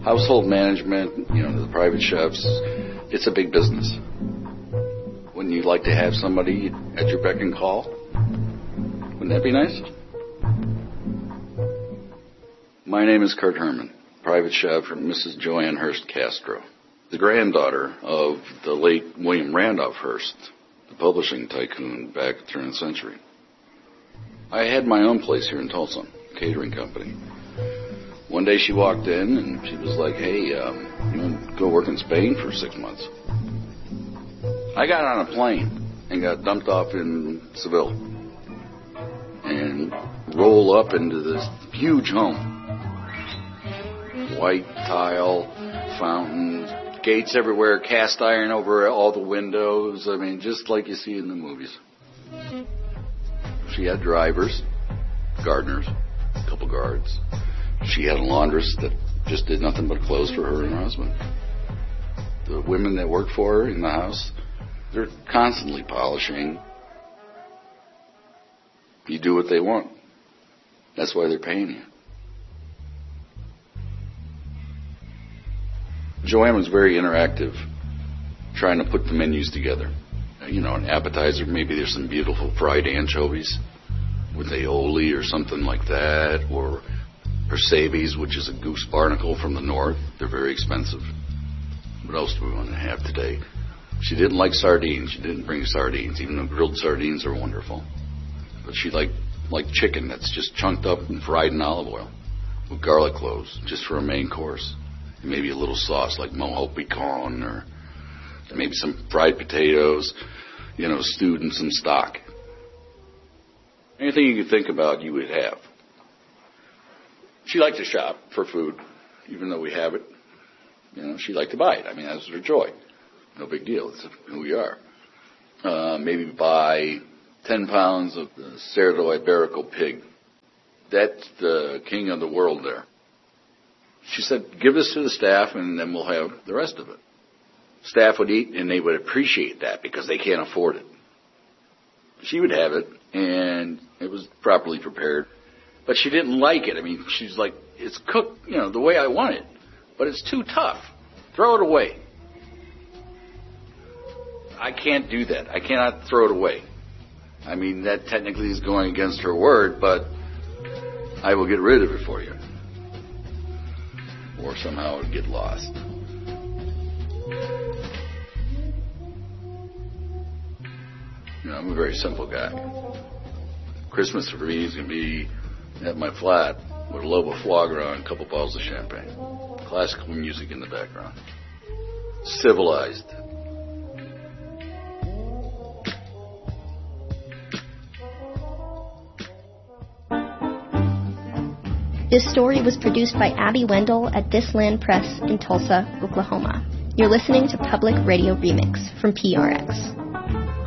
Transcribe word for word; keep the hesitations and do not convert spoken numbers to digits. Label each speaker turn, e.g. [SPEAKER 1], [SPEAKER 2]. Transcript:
[SPEAKER 1] household management, you know, the private chefs, it's a big business. Wouldn't you like to have somebody at your beck and call? Wouldn't that be nice? My name is Kurt Herman, private chef for Missus Joanne Hearst Castro, the granddaughter of the late William Randolph Hearst, the publishing tycoon back in the turn of the century. I had my own place here in Tulsa, a catering company. One day she walked in and she was like, hey, um, you want to go work in Spain for six months? I got on a plane and got dumped off in Seville and roll up into this huge home. White tile, fountains, gates everywhere, cast iron over all the windows. I mean, just like you see in the movies. She had drivers, gardeners, a couple guards. She had a laundress that just did nothing but clothes for her and her husband. The women that worked for her in the house, they're constantly polishing. You do what they want. That's why they're paying you. Joanne was very interactive, trying to put the menus together. You know, an appetizer, maybe there's some beautiful fried anchovies with aioli or something like that, or percebes, which is a goose barnacle from the north. They're very expensive. What else do we want to have today? She didn't like sardines. She didn't bring sardines, even though grilled sardines are wonderful. But she liked, liked chicken that's just chunked up and fried in olive oil with garlic cloves, just for a main course. And maybe a little sauce like mojo picon, or maybe some fried potatoes, you know, stewed in some stock. Anything you could think about, you would have. She liked to shop for food, even though we have it. You know, she liked to buy it. I mean, that was her joy. No big deal. It's who we are. Uh, maybe buy ten pounds of the Cerdo Iberico pig. That's the king of the world there. She said, give this to the staff and then we'll have the rest of it. Staff would eat and they would appreciate that because they can't afford it. She would have it and it was properly prepared. But she didn't like it. I mean, she's like, it's cooked, you know, the way I want it. But it's too tough. Throw it away. I can't do that. I cannot throw it away. I mean, that technically is going against her word, but I will get rid of it for you. Or somehow it would get lost. You know, I'm a very simple guy. Christmas for me is going to be at my flat with a lobe of foie gras and a couple bottles of champagne. Classical music in the background. Civilized.
[SPEAKER 2] This story was produced by Abby Wendell at This Land Press in Tulsa, Oklahoma. You're listening to Public Radio Remix from P R X.